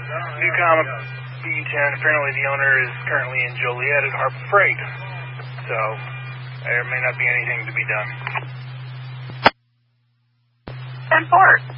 Newcom B10, apparently the owner is currently in Joliet at Harbor Freight. So, there may not be anything to be done. 10-4.